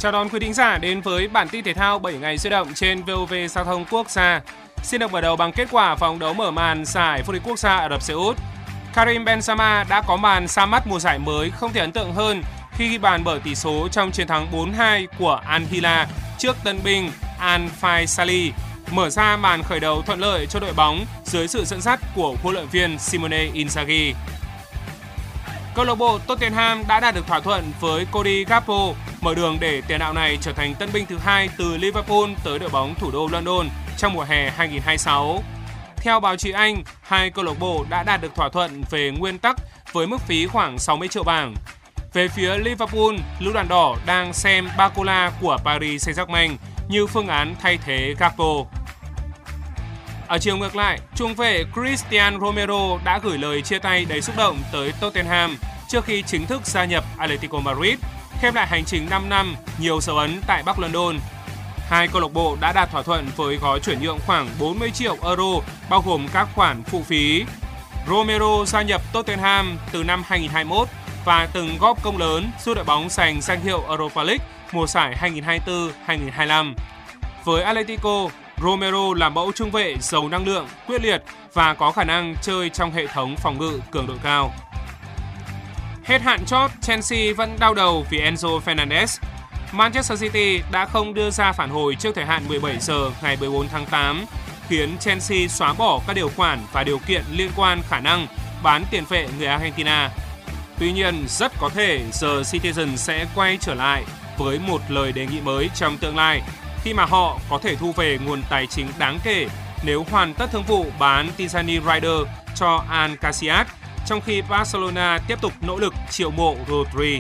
Chào đón quý thính giả đến với bản tin thể thao 7 ngày sôi động trên VOV Giao thông Quốc gia. Xin được mở đầu bằng kết quả vòng đấu mở màn giải vô địch quốc gia Ả Rập Xê Út. Karim Benzema đã có màn ra mắt mùa giải mới không thể ấn tượng hơn khi ghi bàn mở tỷ số trong chiến thắng 4-2 của Al Hilal trước tân binh Al Faisali, mở ra màn khởi đầu thuận lợi cho đội bóng dưới sự dẫn dắt của huấn luyện viên Simone Inzaghi. Câu lạc bộ Tottenham đã đạt được thỏa thuận với Cody Gakpo, mở đường để tiền đạo này trở thành tân binh thứ hai từ Liverpool tới đội bóng thủ đô London trong mùa hè 2026. Theo báo chí Anh, hai câu lạc bộ đã đạt được thỏa thuận về nguyên tắc với mức phí khoảng 60 triệu bảng. Về phía Liverpool, lữ đoàn đỏ đang xem Barcola của Paris Saint-Germain như phương án thay thế Gakpo. Ở chiều ngược lại, trung vệ Cristian Romero đã gửi lời chia tay đầy xúc động tới Tottenham trước khi chính thức gia nhập Atletico Madrid, khép lại hành trình 5 năm nhiều dấu ấn tại Bắc London. Hai câu lạc bộ đã đạt thỏa thuận với gói chuyển nhượng khoảng 40 triệu euro, bao gồm các khoản phụ phí. Romero gia nhập Tottenham từ năm 2021 và từng góp công lớn giúp đội bóng giành danh hiệu Europa League mùa giải 2024-2025. Với Atletico, Romero là mẫu trung vệ giàu năng lượng, quyết liệt và có khả năng chơi trong hệ thống phòng ngự cường độ cao. Hết hạn chót, Chelsea vẫn đau đầu vì Enzo Fernandez. Manchester City đã không đưa ra phản hồi trước thời hạn 17 giờ ngày 14 tháng 8, khiến Chelsea xóa bỏ các điều khoản và điều kiện liên quan khả năng bán tiền vệ người Argentina. Tuy nhiên, rất có thể The Citizen sẽ quay trở lại với một lời đề nghị mới trong tương lai, khi mà họ có thể thu về nguồn tài chính đáng kể nếu hoàn tất thương vụ bán Tijani Ryder cho Al Cassiat, trong khi Barcelona tiếp tục nỗ lực chiêu mộ Rodri.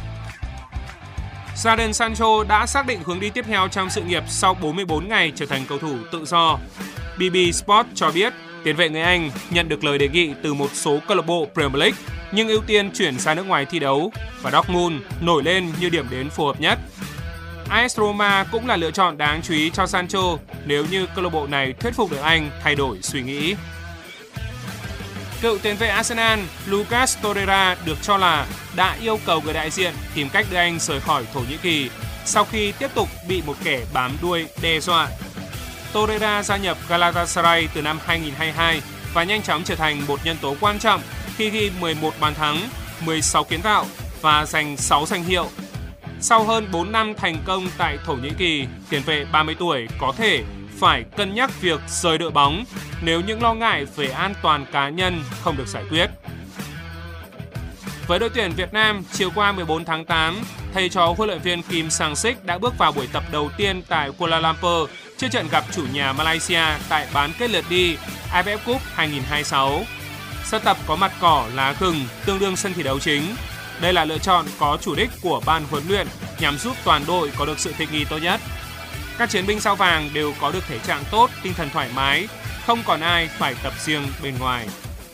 Jadon Sancho đã xác định hướng đi tiếp theo trong sự nghiệp sau 44 ngày trở thành cầu thủ tự do. BB Sport cho biết tiền vệ người Anh nhận được lời đề nghị từ một số câu lạc bộ Premier League nhưng ưu tiên chuyển ra nước ngoài thi đấu và Dortmund nổi lên như điểm đến phù hợp nhất. AS Roma cũng là lựa chọn đáng chú ý cho Sancho nếu như câu lạc bộ này thuyết phục được anh thay đổi suy nghĩ. Cựu tiền vệ Arsenal Lucas Torreira được cho là đã yêu cầu người đại diện tìm cách đưa anh rời khỏi Thổ Nhĩ Kỳ sau khi tiếp tục bị một kẻ bám đuôi đe dọa. Torreira gia nhập Galatasaray từ năm 2022 và nhanh chóng trở thành một nhân tố quan trọng khi ghi 11 bàn thắng, 16 kiến tạo và giành 6 danh hiệu. Sau hơn 4 năm thành công tại Thổ Nhĩ Kỳ, tiền vệ 30 tuổi có thể phải cân nhắc việc rời đội bóng nếu những lo ngại về an toàn cá nhân không được giải quyết. Với đội tuyển Việt Nam, chiều qua 14 tháng 8, thầy trò huấn luyện viên Kim Sang-sik đã bước vào buổi tập đầu tiên tại Kuala Lumpur trước trận gặp chủ nhà Malaysia tại bán kết lượt đi AFF Cup 2026. Sân tập có mặt cỏ lá gừng tương đương sân thi đấu chính. Đây là lựa chọn có chủ đích của ban huấn luyện nhằm giúp toàn đội có được sự thích nghi tốt nhất. Các chiến binh sao vàng đều có được thể trạng tốt, tinh thần thoải mái, không còn ai phải tập riêng bên ngoài.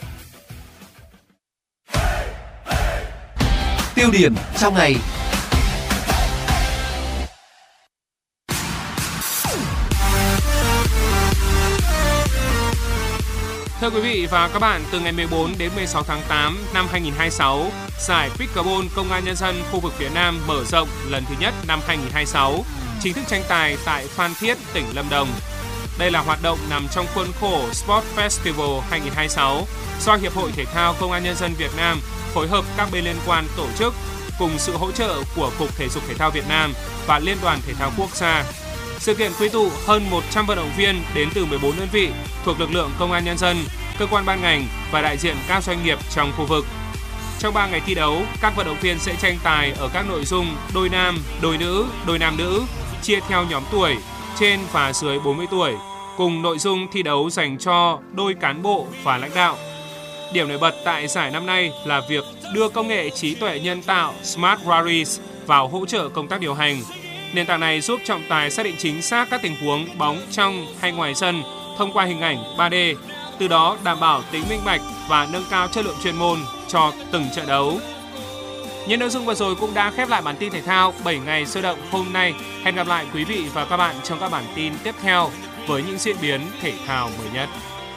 Tiêu điểm trong ngày. Thưa quý vị và các bạn, từ ngày 14 đến 16 tháng 8 năm 2026, giải Pickleball Công an Nhân dân khu vực phía Nam mở rộng lần thứ nhất năm 2026, chính thức tranh tài tại Phan Thiết, tỉnh Lâm Đồng. Đây là hoạt động nằm trong khuôn khổ Sport Festival 2026 do Hiệp hội Thể thao Công an Nhân dân Việt Nam phối hợp các bên liên quan tổ chức cùng sự hỗ trợ của Cục Thể dục Thể thao Việt Nam và Liên đoàn Thể thao Quốc gia. Sự kiện quy tụ hơn 100 vận động viên đến từ 14 đơn vị thuộc lực lượng Công an Nhân dân, cơ quan ban ngành và đại diện các doanh nghiệp trong khu vực. Trong 3 ngày thi đấu, các vận động viên sẽ tranh tài ở các nội dung đôi nam, đôi nữ, đôi nam nữ, chia theo nhóm tuổi, trên và dưới 40 tuổi, cùng nội dung thi đấu dành cho đôi cán bộ và lãnh đạo. Điểm nổi bật tại giải năm nay là việc đưa công nghệ trí tuệ nhân tạo Smart Raris vào hỗ trợ công tác điều hành. Nền tảng này giúp trọng tài xác định chính xác các tình huống bóng trong hay ngoài sân thông qua hình ảnh 3D, từ đó đảm bảo tính minh bạch và nâng cao chất lượng chuyên môn cho từng trận đấu. Những nội dung vừa rồi cũng đã khép lại bản tin thể thao 7 ngày sôi động hôm nay. Hẹn gặp lại quý vị và các bạn trong các bản tin tiếp theo với những diễn biến thể thao mới nhất.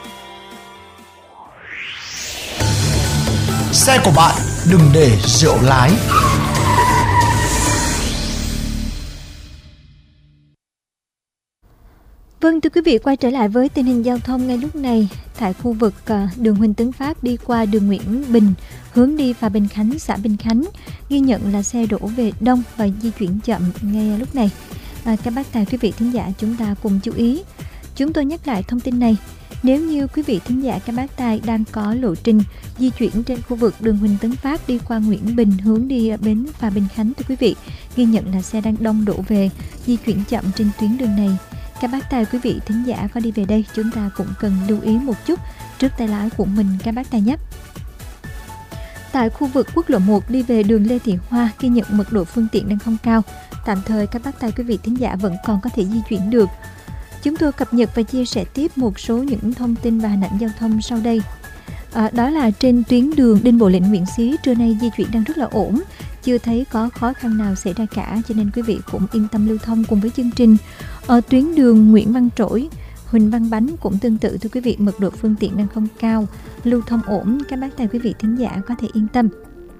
Xe của bạn đừng để rượu lái. Vâng, thưa quý vị, quay trở lại với tình hình giao thông ngay lúc này tại khu vực đường Huỳnh Tấn Phát đi qua đường Nguyễn Bình hướng đi Phà Bình Khánh, xã Bình Khánh, ghi nhận là xe đổ về đông và di chuyển chậm ngay lúc này. Các bác tài quý vị thính giả chúng ta cùng chú ý. Chúng tôi nhắc lại thông tin này. Nếu như quý vị thính giả các bác tài đang có lộ trình di chuyển trên khu vực đường Huỳnh Tấn Phát đi qua Nguyễn Bình hướng đi bến Phà Bình Khánh, thưa quý vị, ghi nhận là xe đang đông đổ về, di chuyển chậm trên tuyến đường này. Các bác tài quý vị thính giả có đi về đây, chúng ta cũng cần lưu ý một chút trước tay lái của mình các bác tài nhé. Tại khu vực quốc lộ 1 đi về đường Lê Thị Hoa, ghi nhận mật độ phương tiện đang không cao. Tạm thời các bác tài quý vị thính giả vẫn còn có thể di chuyển được. Chúng tôi cập nhật và chia sẻ tiếp một số những thông tin và hình ảnh giao thông sau đây. Đó là trên tuyến đường Đinh Bộ Lĩnh Nguyễn Xí trưa nay di chuyển đang rất là ổn, chưa thấy có khó khăn nào xảy ra cả, cho nên quý vị cũng yên tâm lưu thông cùng với chương trình. Ở tuyến đường Nguyễn Văn Trỗi, Huỳnh Văn Bánh cũng tương tự, thưa quý vị, mật độ phương tiện đang không cao, lưu thông ổn, các bác tài quý vị thính giả có thể yên tâm.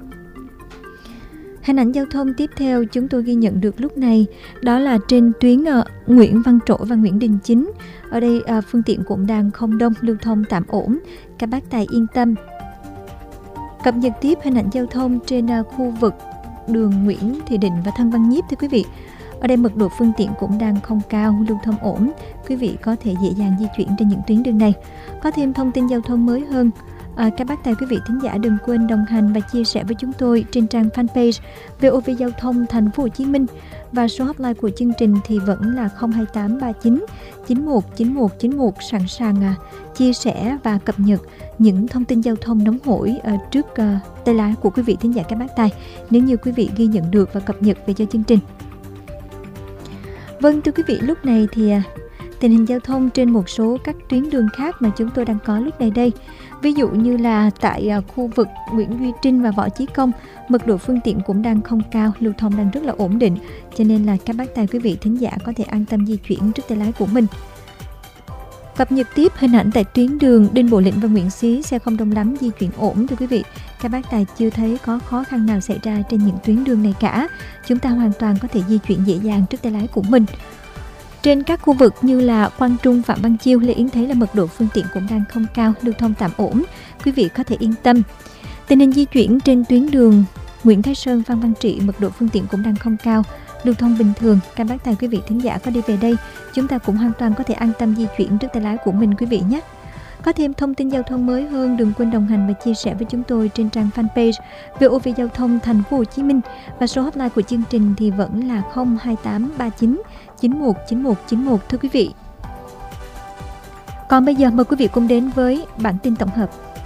Hình ảnh giao thông tiếp theo chúng tôi ghi nhận được lúc này đó là trên tuyến Nguyễn Văn Trỗi và Nguyễn Đình Chính. Ở đây phương tiện cũng đang không đông, lưu thông tạm ổn, các bác tài yên tâm. Cập nhật tiếp hình ảnh giao thông trên khu vực đường Nguyễn Thị Định và Thân Văn Nhiếp, thưa quý vị. Ở đây mật độ phương tiện cũng đang không cao, lưu thông ổn, quý vị có thể dễ dàng di chuyển trên những tuyến đường này. Có thêm thông tin giao thông mới hơn, các bác tài quý vị thính giả đừng quên đồng hành và chia sẻ với chúng tôi trên trang fanpage VOV Giao thông Thành phố Hồ Chí Minh, và số hotline của chương trình thì vẫn là 02839 919191, sẵn sàng chia sẻ và cập nhật những thông tin giao thông nóng hổi trước tay lái của quý vị thính giả các bác tài, nếu như quý vị ghi nhận được và cập nhật về cho chương trình. Vâng, thưa quý vị, lúc này thì tình hình giao thông trên một số các tuyến đường khác mà chúng tôi đang có lúc này đây. Ví dụ như là tại khu vực Nguyễn Duy Trinh và Võ Chí Công, mật độ phương tiện cũng đang không cao, lưu thông đang rất là ổn định, cho nên là các bác tài quý vị thính giả có thể an tâm di chuyển trước tay lái của mình. Cập nhật tiếp hình ảnh tại tuyến đường Đinh Bộ Lĩnh và Nguyễn Xí, xe không đông lắm, di chuyển ổn, thưa quý vị. Các bác tài chưa thấy có khó khăn nào xảy ra trên những tuyến đường này cả. Chúng ta hoàn toàn có thể di chuyển dễ dàng trước tay lái của mình. Trên các khu vực như là Quang Trung, Phạm Văn Chiêu, Lê Yến thấy là mật độ phương tiện cũng đang không cao, lưu thông tạm ổn, quý vị có thể yên tâm. Tình hình di chuyển trên tuyến đường Nguyễn Thái Sơn, Phan Văn Trị, mật độ phương tiện cũng đang không cao, lưu thông bình thường. Các bác tài quý vị thính giả có đi về đây, chúng ta cũng hoàn toàn có thể an tâm di chuyển trước tay lái của mình, quý vị nhé. Có thêm thông tin giao thông mới hơn, đừng quên đồng hành và chia sẻ với chúng tôi trên trang fanpage VOV Giao thông Thành phố Hồ Chí Minh, và số hotline của chương trình thì vẫn là 02839 919191, thưa quý vị. Còn bây giờ mời quý vị cùng đến với bản tin tổng hợp.